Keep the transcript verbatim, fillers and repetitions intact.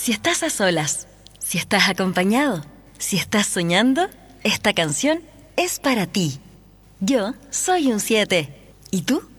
Si estás a solas, si estás acompañado, si estás soñando, esta canción es para ti. Yo soy un siete. ¿Y tú?